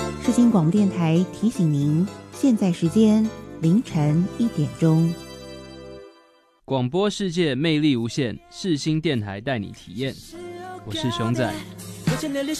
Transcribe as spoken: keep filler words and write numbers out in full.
世新广播电台提醒您，现在时间凌晨一点钟。 广播世界魅力无限，世新电台带你体验。我是熊仔。